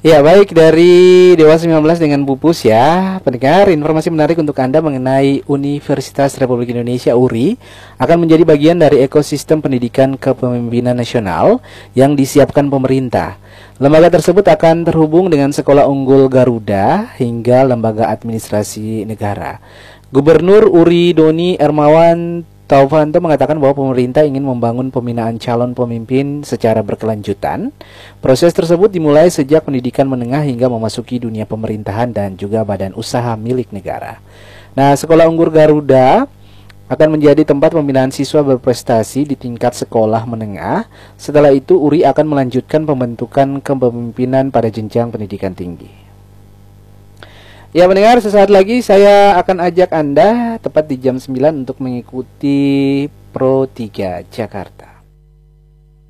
Ya, baik, dari Dewa 19 dengan Pupus ya. Pendengar, informasi menarik untuk Anda mengenai Universitas Republik Indonesia URI akan menjadi bagian dari ekosistem pendidikan kepemimpinan nasional yang disiapkan pemerintah. Lembaga tersebut akan terhubung dengan Sekolah Unggul Garuda hingga Lembaga Administrasi Negara. Gubernur URI Doni Ermawan Taufanto mengatakan bahwa pemerintah ingin membangun pembinaan calon pemimpin secara berkelanjutan. Proses tersebut dimulai sejak pendidikan menengah hingga memasuki dunia pemerintahan dan juga badan usaha milik negara. Nah, Sekolah Unggul Garuda akan menjadi tempat pembinaan siswa berprestasi di tingkat sekolah menengah. Setelah itu, URI akan melanjutkan pembentukan kepemimpinan pada jenjang pendidikan tinggi. Ya, mendengar, sesaat lagi saya akan ajak Anda tepat di jam 9 untuk mengikuti Pro 3 Jakarta.